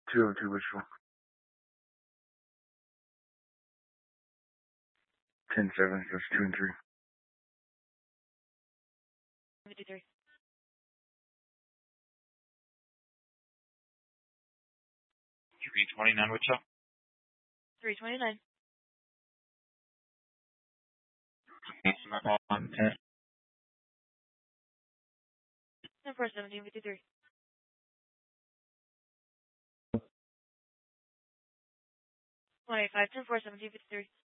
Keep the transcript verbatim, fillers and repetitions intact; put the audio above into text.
two oh two Wishful. ten seven, that's two and three. fifty-three. three twenty-nine, what's up? three twenty-nine. On ten. ten four seventeen fifty-three. one eighty-five, ten four seventeen fifty-three.